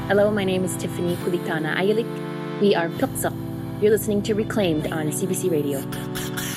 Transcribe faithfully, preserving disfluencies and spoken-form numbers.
Hello, my name is Tiffany Kulitana Ayalik. We are Puksak. You're listening to Reclaimed on C B C Radio.